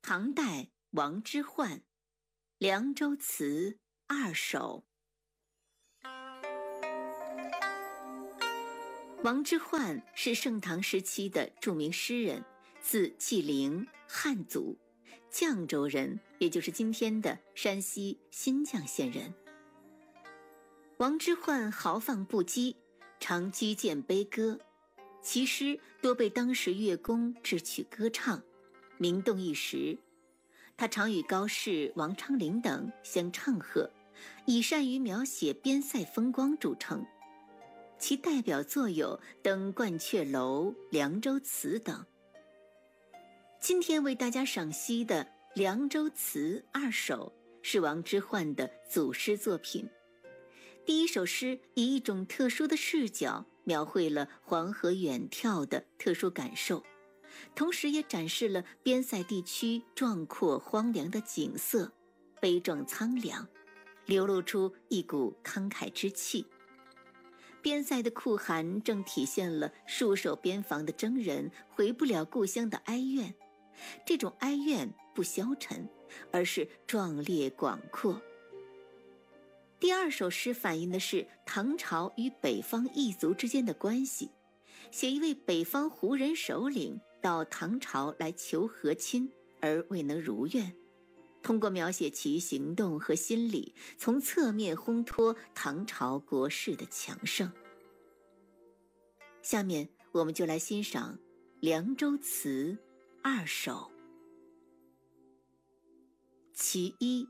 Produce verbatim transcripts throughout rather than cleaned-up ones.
唐代王之涣《凉州词二首》。王之涣是盛唐时期的著名诗人，字季陵，汉族，绛州人，也就是今天的山西新绛县人。王之涣豪放不羁，常击剑悲歌，其诗多被当时乐工制曲歌唱，名动一时。他常与高适、王昌龄等相唱和，以善于描写边塞风光著称。其代表作有《登鹳雀楼》《凉州词》等。今天为大家赏析的《凉州词二首》是王之涣的组诗作品。第一首诗以一种特殊的视角描绘了黄河远眺的特殊感受，同时也展示了边塞地区壮阔荒凉的景色，悲壮苍凉，流露出一股慷慨之气。边塞的酷寒正体现了戍守边防的征人回不了故乡的哀怨，这种哀怨不消沉，而是壮烈广阔。第二首诗反映的是唐朝与北方异族之间的关系，写一位北方胡人首领到唐朝来求和亲而未能如愿，通过描写其行动和心理，从侧面烘托唐朝国势的强盛。下面我们就来欣赏《凉州词二首》。其一，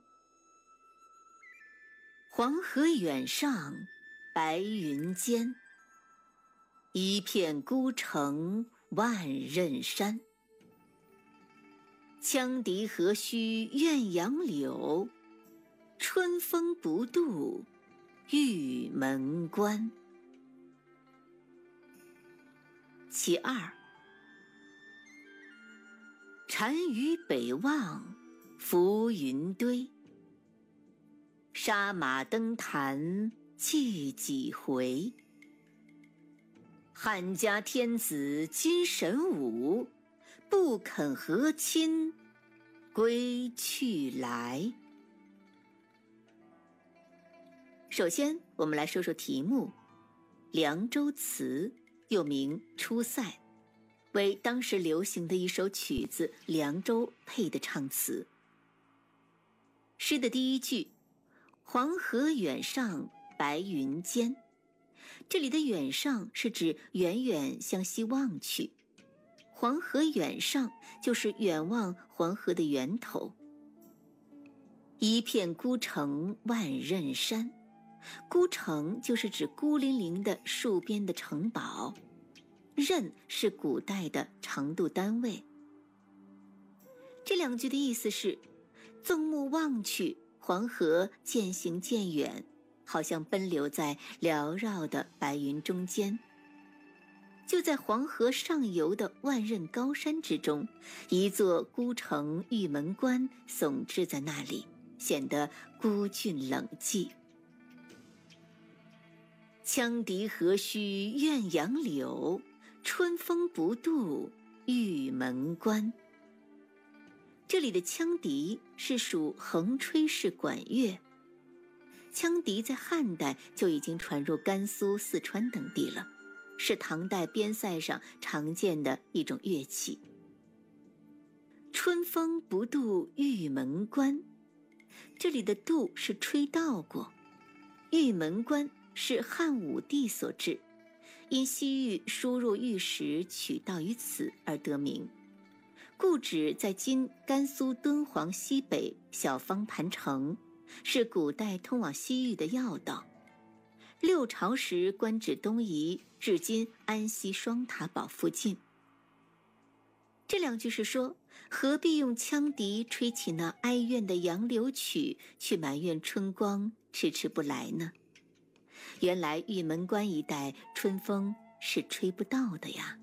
黄河远上白云间，一片孤城万仞山。羌笛何须怨杨柳，春风不度玉门关。其二，单于北望浮云堆，杀马登坛祭几回。汉家天子今神武，不肯和亲归去来。首先我们来说说题目。凉州词又名出塞，为当时流行的一首曲子《凉州》配的唱词。诗的第一句，黄河远上白云间，这里的远上是指远远向西望去，黄河远上就是远望黄河的源头。一片孤城万仞山，孤城就是指孤零零的戍边的城堡，仞是古代的长度单位。这两句的意思是，纵目望去，黄河渐行渐远，好像奔流在缭绕的白云中间。就在黄河上游的万仞高山之中，一座孤城玉门关耸峙在那里，显得孤峻冷寂。羌笛何须怨杨柳，春风不度玉门关。这里的羌笛是属横吹式管乐，羌笛在汉代就已经传入甘肃、四川等地了，是唐代边塞上常见的一种乐器。春风不度玉门关，这里的度是吹到过，玉门关是汉武帝所制，因西域输入玉石取道于此而得名，故址在今甘肃敦煌西北小方盘城，是古代通往西域的要道。六朝时官至东夷，至今安西双塔堡附近。这两句是说，何必用羌笛吹起那哀怨的杨柳曲，去埋怨春光迟迟不来呢？原来玉门关一带春风是吹不到的呀。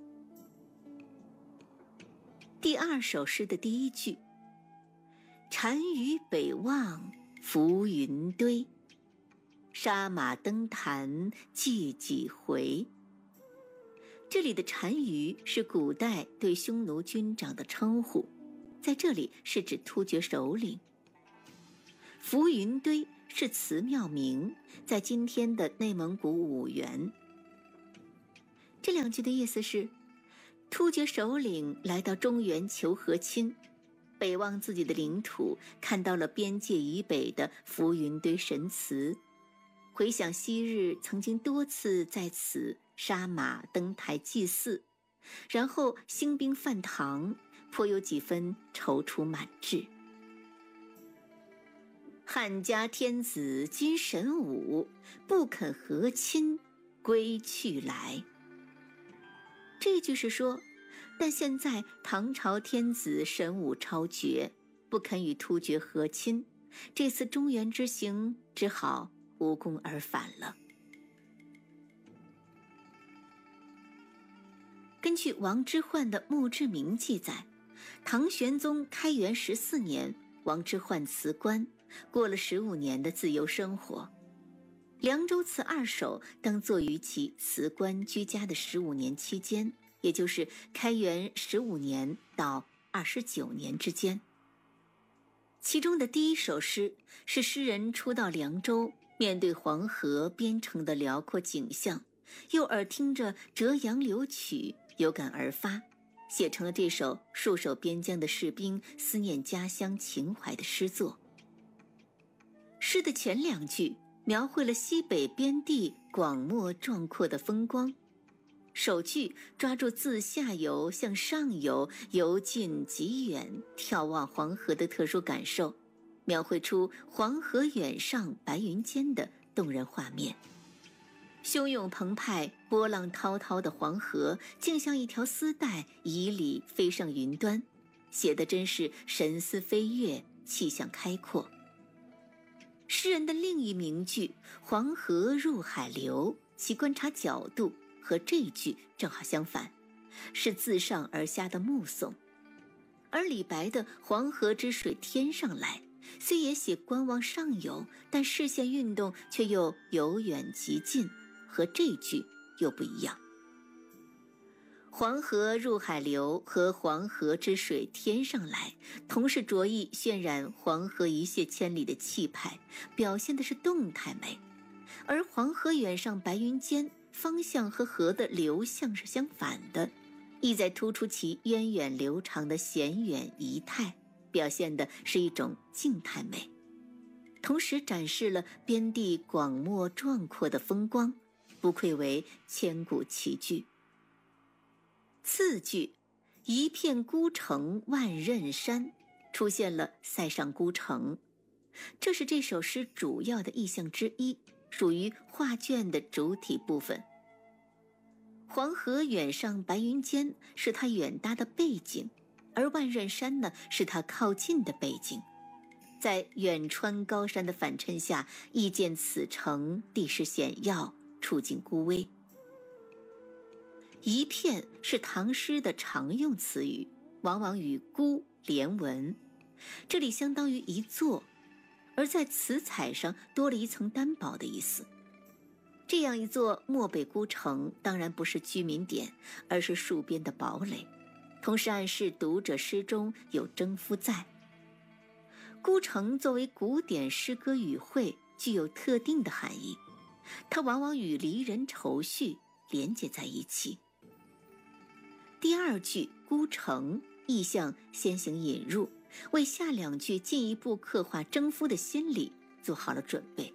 第二首诗的第一句，单于北望浮云堆，杀马登坛祭几回。这里的单于是古代对匈奴军长的称呼， 在这里是指突厥首领。浮云堆是祠庙名，在今天的内蒙古五原。这两句的意思是，突厥首领来到中原求和亲，北望自己的领土，看到了边界以北的浮云堆神祠，回想昔日曾经多次在此杀马登台祭祀，然后兴兵犯唐，颇有几分踌躇满志。汉家天子今神武，不肯和亲，归去来。这句是说，但现在唐朝天子神武超绝，不肯与突厥和亲，这次中原之行只好无功而返了。根据王之涣的《墓志铭》记载，唐玄宗开元十四年，王之涣辞官，过了十五年的自由生活。凉州词二首当作于其辞官居家的十五年期间，也就是开元十五年到二十九年之间。其中的第一首诗是诗人初到凉州，面对黄河边城的辽阔景象，又耳听着《折杨柳曲》，有感而发，写成了这首戍守边疆的士兵思念家乡情怀的诗作。诗的前两句描绘了西北边地广袤壮阔的风光，首句抓住自下游向上游由近及远眺望黄河的特殊感受，描绘出黄河远上白云间的动人画面。汹涌澎湃波浪滔滔的黄河，竟像一条丝带以里飞上云端，写得真是神思飞跃，气象开阔。诗人的另一名句“黄河入海流”，其观察角度和这句正好相反，是自上而下的目送。而李白的“黄河之水天上来”，虽也写观望上游，但视线运动却又由远及近，和这句又不一样。黄河入海流和黄河之水天上来，同是着意渲染黄河一泻千里的气派，表现的是动态美。而黄河远上白云间，方向和河的流向是相反的，意在突出其源远流长的险远仪态，表现的是一种静态美，同时展示了边地广袤壮阔的风光，不愧为千古奇句。次句“一片孤城万仞山”出现了塞上孤城，这是这首诗主要的意象之一，属于画卷的主体部分。黄河远上白云间是它远大的背景，而万仞山呢是它靠近的背景。在远川高山的反衬下，亦见此城地势险要，处境孤危。一片是唐诗的常用词语，往往与孤连文，这里相当于一座，而在词彩上多了一层担保的意思。这样一座漠北孤城当然不是居民点，而是戍边的堡垒，同时暗示读者诗中有征夫在。孤城作为古典诗歌语汇，具有特定的含义，它往往与离人愁绪连结在一起。第二句孤城意象先行引入，为下两句进一步刻画征夫的心理做好了准备。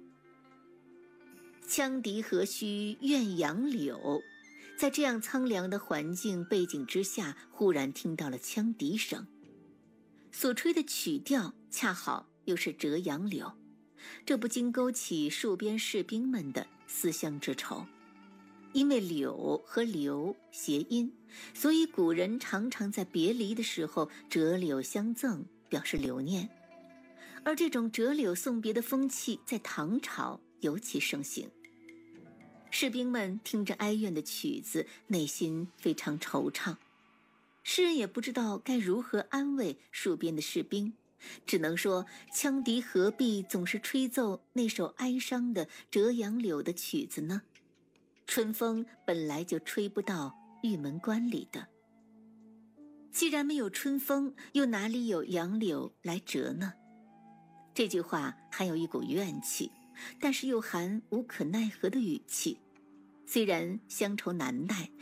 羌笛何须怨杨柳，在这样苍凉的环境背景之下，忽然听到了羌笛声，所吹的曲调恰好又是折杨柳，这不禁勾起戍边士兵们的思乡之愁。因为柳和留谐音，所以古人常常在别离的时候折柳相赠，表示留念。而这种折柳送别的风气在唐朝尤其盛行。士兵们听着哀怨的曲子，内心非常惆怅。诗人也不知道该如何安慰戍边的士兵，只能说羌笛何必总是吹奏那首哀伤的折杨柳的曲子呢？春风本来就吹不到玉门关里的。 既然没有春风，又哪里有杨柳来折呢？这句话含有一股怨气，但是又含无可奈何的语气。虽然乡愁难耐，